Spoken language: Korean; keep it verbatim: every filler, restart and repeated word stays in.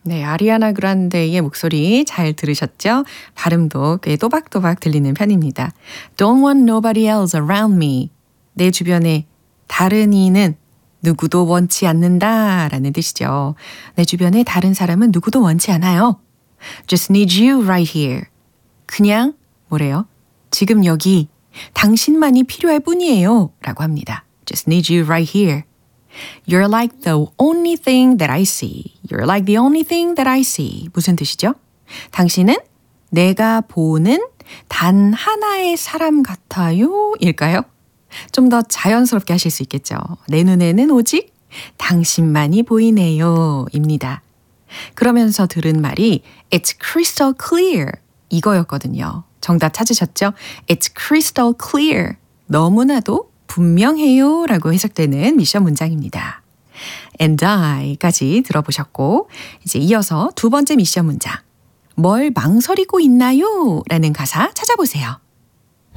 네, 아리아나 그란데의 목소리 잘 들으셨죠? 발음도 꽤 또박또박 들리는 편입니다. Don't want nobody else around me. 내 주변에 다른 이는 누구도 원치 않는다 라는 뜻이죠. 내 주변에 다른 사람은 누구도 원치 않아요. Just need you right here. 그냥 뭐래요? 지금 여기 당신만이 필요할 뿐이에요 라고 합니다. Just need you right here. You're like the only thing that I see. You're like the only thing that I see. 무슨 뜻이죠? 당신은 내가 보는 단 하나의 사람 같아요. 일까요? 좀 더 자연스럽게 하실 수 있겠죠. 내 눈에는 오직 당신만이 보이네요. 입니다. 그러면서 들은 말이 It's crystal clear. 이거였거든요. 정답 찾으셨죠? It's crystal clear. 너무나도 분명해요 라고 해석되는 미션 문장입니다. And I까지 들어보셨고 이제 이어서 두 번째 미션 문장. 뭘 망설이고 있나요? 라는 가사 찾아보세요.